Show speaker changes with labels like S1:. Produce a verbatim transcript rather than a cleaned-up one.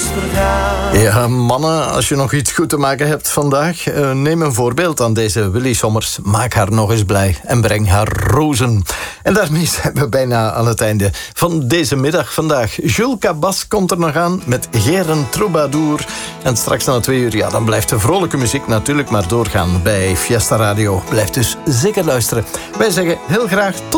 S1: vergaan.
S2: Ja, mannen, als je nog iets goed te maken hebt vandaag, uh, neem een voorbeeld aan deze Willy Sommers. Maak haar nog eens blij en breng haar rozen. En daarmee zijn we bijna aan het einde van deze middag vandaag. Jules Cabas komt er nog aan met Geren Troubadour. En straks na twee uur, ja, dan blijft de vrolijke muziek natuurlijk maar doorgaan bij Fiesta Radio. Blijf dus zeker luisteren. Wij zeggen heel graag tot